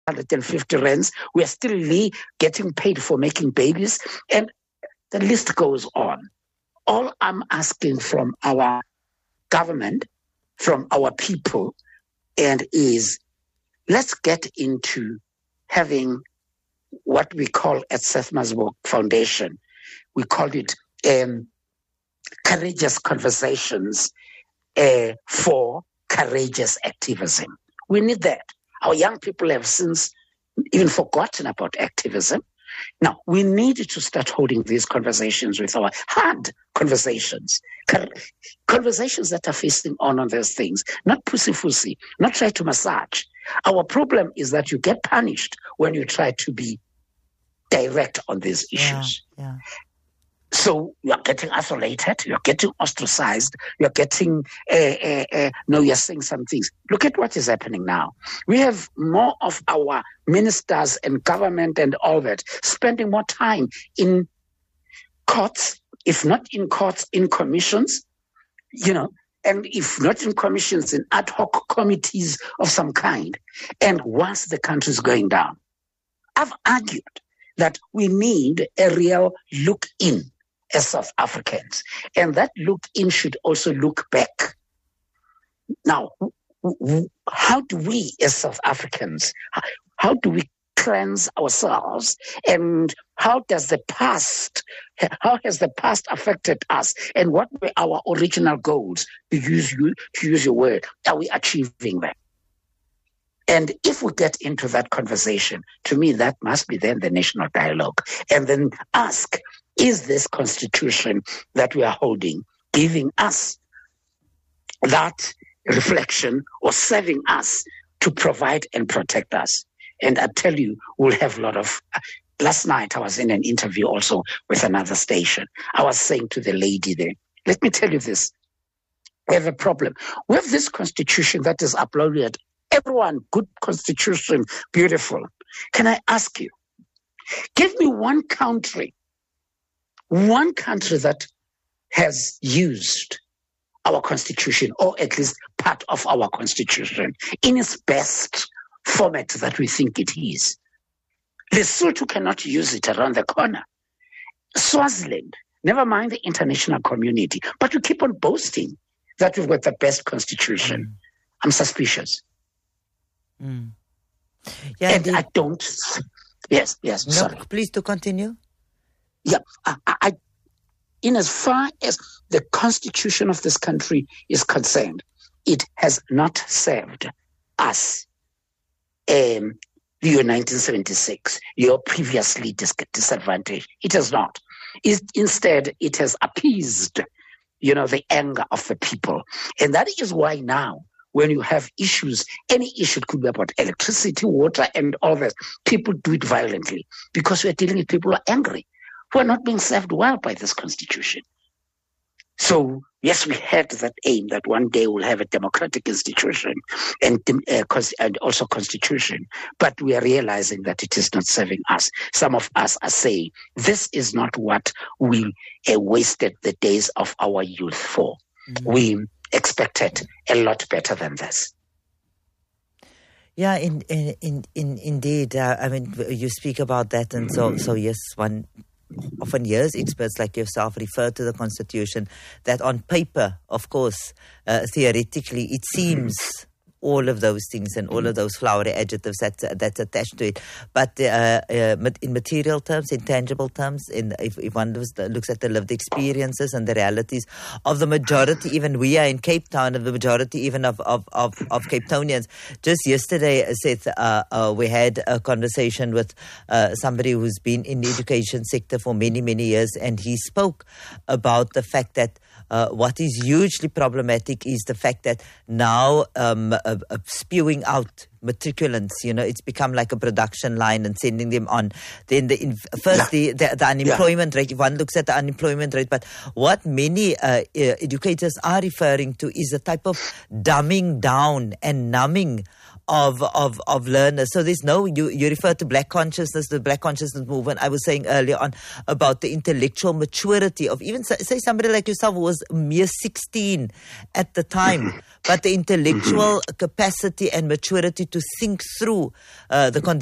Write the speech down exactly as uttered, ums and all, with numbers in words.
one hundred fifty rands. We are still getting paid for making babies. And the list goes on. All I'm asking from our government, from our people, and is let's get into having what we call at Seth Masbok Foundation, we called it um, courageous conversations uh, for courageous activism. We need that. Our young people have since even forgotten about activism. Now, we need to start holding these conversations with our hard conversations, conversations that are facing on on those things, not pussy-fussy, not try to massage. Our problem is that you get punished when you try to be direct on these issues. Yeah, yeah. So you're getting isolated, you're getting ostracized, you're getting, uh, uh, uh, no, you're saying some things. Look at what is happening now. We have more of our ministers and government and all that spending more time in courts, if not in courts, in commissions, you know, and if not in commissions, in ad hoc committees of some kind. And once the country is going down, I've argued that we need a real look in as South Africans. And that look in should also look back. Now, how do we as South Africans, how do we cleanse ourselves? And how does the past, how has the past affected us? And what were our original goals? To use, you, to use your word, are we achieving them? And if we get into that conversation, to me, that must be then the national dialogue. And then ask, is this constitution that we are holding giving us that reflection or serving us to provide and protect us? And I tell you, we'll have a lot of... Last night, I was in an interview also with another station. I was saying to the lady there, let me tell you this. We have a problem. We have this constitution that is uploaded. Everyone, good constitution, beautiful. Can I ask you, give me one country, one country that has used our constitution, or at least part of our constitution, in its best format that we think it is. Lesotho cannot use it around the corner. Swaziland, never mind the international community, but we keep on boasting that we've got the best constitution. Mm. I'm suspicious. Mm. Yeah, and I don't. Yes, yes. No, sorry. Please to continue. Yeah, I, I, in as far as the constitution of this country is concerned, it has not served us. Um, your nineteen seventy-six, your previously dis- disadvantaged. It has not. It, instead, it has appeased, you know, the anger of the people, and that is why now, when you have issues, any issue could be about electricity, water, and all that, people do it violently because we're dealing with people who are angry, who are not being served well by this constitution. So, yes, we had that aim that one day we'll have a democratic institution and, uh, and also constitution, but we are realizing that it is not serving us. Some of us are saying, this is not what we uh, wasted the days of our youth for. Mm-hmm. We expected a lot better than this. Yeah, in, in, in, in, indeed. Uh, I mean, you speak about that, and so, so yes, one often hears experts like yourself refer to the Constitution that on paper, of course, uh, theoretically, it seems all of those things and all of those flowery adjectives that, that's attached to it. But uh, uh, in material terms, in tangible terms, in, if, if one looks at the lived experiences and the realities of the majority, even we are in Cape Town, of the majority even of, of, of, of Cape Townians. Just yesterday, Seth, uh, uh, we had a conversation with uh, somebody who's been in the education sector for many, many years, and he spoke about the fact that Uh, what is hugely problematic is the fact that now um, uh, uh, spewing out matriculants, you know, it's become like a production line and sending them on. Then the in, first yeah. the, the, the unemployment yeah. rate, if one looks at the unemployment rate, but what many uh, uh, educators are referring to is a type of dumbing down and numbing of, of, of learners. So there's no, you, you refer to black consciousness, the black consciousness movement. I was saying earlier on about the intellectual maturity of even, say, somebody like yourself who was mere sixteen at the time, but the intellectual capacity and maturity to think through uh, the conditions